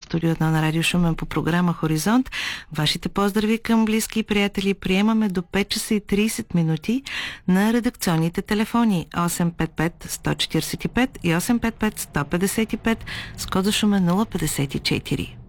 студио 1 на Радио Шумен по програма Хоризонт. Вашите поздрави към близки и приятели приемаме до 5 часа и 30 минути на редакционните телефони 855-145 и 855-155 с кода Шумен 054.